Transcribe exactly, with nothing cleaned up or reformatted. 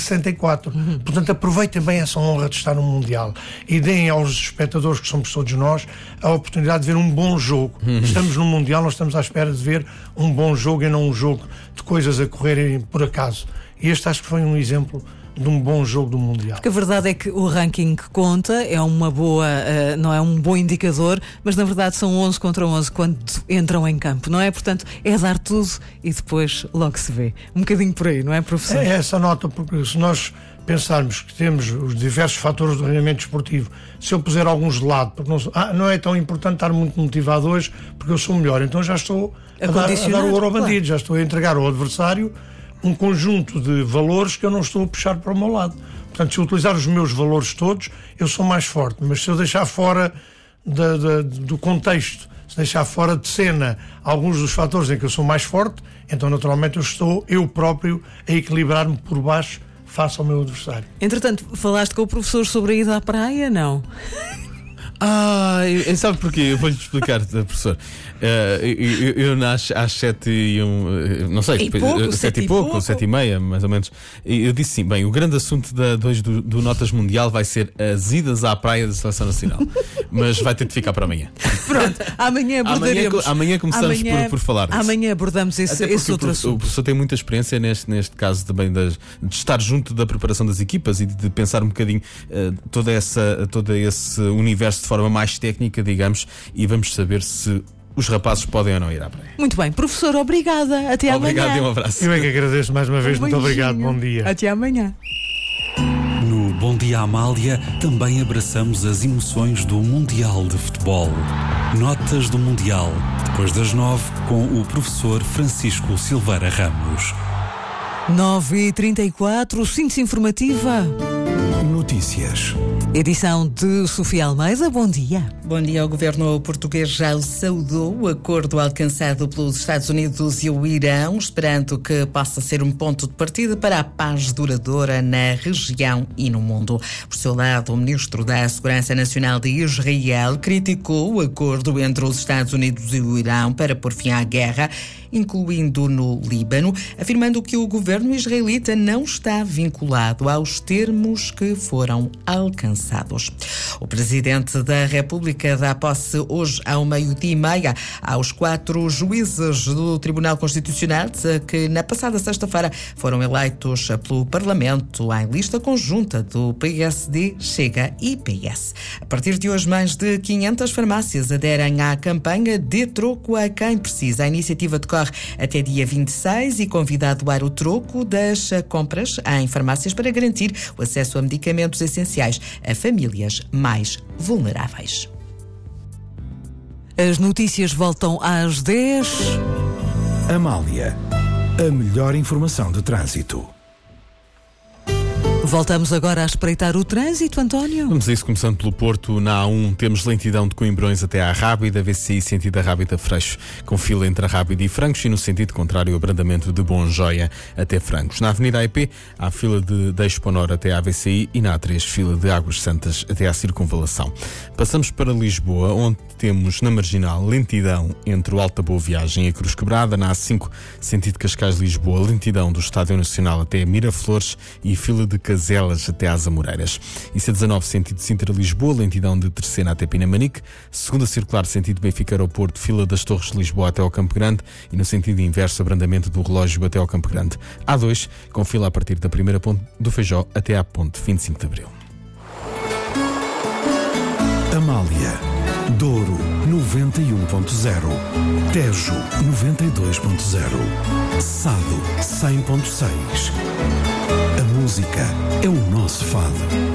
sessenta e quatro. Uhum. Portanto, aproveitem bem essa honra de estar no Mundial e deem aos espectadores, que somos todos nós, a oportunidade de ver um bom jogo. Uhum. Estamos no Mundial, nós estamos à espera de ver um bom jogo e não um jogo de coisas a correrem por acaso. E este acho que foi um exemplo de um bom jogo do Mundial. Porque a verdade é que o ranking que conta é uma boa, uh, não é um bom indicador, mas na verdade são onze contra onze quando entram em campo, não é? Portanto, é dar tudo e depois logo se vê. Um bocadinho por aí, não é, professor? É essa nota, porque se nós pensarmos que temos os diversos fatores do rendimento desportivo, se eu puser alguns de lado, porque não, ah, não é tão importante estar muito motivado hoje porque eu sou melhor, então já estou a, a, dar, a dar o ouro ao bandido, claro. Já estou a entregar ao adversário um conjunto de valores que eu não estou a puxar para o meu lado. Portanto, se eu utilizar os meus valores todos, eu sou mais forte. Mas se eu deixar fora da, da, do contexto, se deixar fora de cena alguns dos fatores em que eu sou mais forte, então naturalmente eu estou, eu próprio, a equilibrar-me por baixo face ao meu adversário. Entretanto, falaste com o professor sobre a ida à praia, não? Ah, eu, sabe porquê? Eu vou-lhe explicar, professor. Uh, eu, eu nasci às sete e um, não sei, e pouco, sete, sete e pouco, pouco, sete e meia, mais ou menos. E eu disse sim, bem, o grande assunto da, hoje do, do Notas Mundial vai ser as idas à praia da Seleção Nacional. Mas vai ter de ficar para amanhã. Pronto, amanhã abordaremos. Amanhã, amanhã começamos amanhã, por, por falar disso. Amanhã abordamos esse, esse outro o assunto. O professor tem muita experiência neste, neste caso também das, de estar junto da preparação das equipas e de, de pensar um bocadinho uh, toda essa, todo esse universo de forma mais técnica, digamos, e vamos saber se os rapazes podem ou não ir à praia. Muito bem, professor, obrigada. Até amanhã. Obrigado e um abraço. Eu é que agradeço mais uma vez. Um Muito obrigado. Bom dia. Até amanhã. No Bom Dia Amália também abraçamos as emoções do Mundial de Futebol. Notas do Mundial, depois das nove, com o professor Francisco Silveira Ramos. nove e trinta e quatro, síntese informativa. Notícias. Edição de Sofia Almeida, bom dia. Bom dia. O governo português já saudou o acordo alcançado pelos Estados Unidos e o Irão, esperando que possa ser um ponto de partida para a paz duradoura na região e no mundo. Por seu lado, o ministro da Segurança Nacional de Israel criticou o acordo entre os Estados Unidos e o Irão para pôr fim à guerra, incluindo no Líbano, afirmando que o governo israelita não está vinculado aos termos que foram alcançados. O presidente da República dá posse hoje ao meio-dia e meia aos quatro juízes do Tribunal Constitucional que na passada sexta-feira foram eleitos pelo Parlamento em lista conjunta do P S D, Chega e P S. A partir de hoje, mais de quinhentas farmácias aderem à campanha Dê Troco a Quem Precisa. A iniciativa decorre até dia vinte e seis e convida a doar o troco das compras em farmácias para garantir o acesso a medicamentos essenciais a famílias mais vulneráveis. As notícias voltam às dez. Amália, a melhor informação de trânsito. Voltamos agora a espreitar o trânsito, António. Vamos a isso, começando pelo Porto. Na A um temos lentidão de Coimbrões até à Rábida, V C I sentido a Rábida Freixo, com fila entre a Rábida e Francos, e no sentido contrário, o abrandamento de Bonjoia até Francos. Na Avenida A E P há fila de Exponor até à V C I e na A três fila de Águas Santas até à Circunvalação. Passamos para Lisboa, onde temos na Marginal lentidão entre o Alta Boa Viagem e a Cruz Quebrada. Na A cinco, sentido Cascais-Lisboa, lentidão do Estádio Nacional até Miraflores e fila de Caselas até às Amoreiras. E C dezanove, sentido Sintra-Lisboa, lentidão de Terceira até Pinamanique. Segunda circular, sentido Benfica-Aeroporto, fila das Torres de Lisboa até ao Campo Grande e no sentido inverso, abrandamento do relógio até ao Campo Grande. A dois, com fila a partir da primeira ponte do Feijó até à ponte vinte e cinco de Abril. Amália, Douro noventa e um ponto zero, Tejo noventa e dois ponto zero, Sado cem ponto seis. A música é o nosso fado.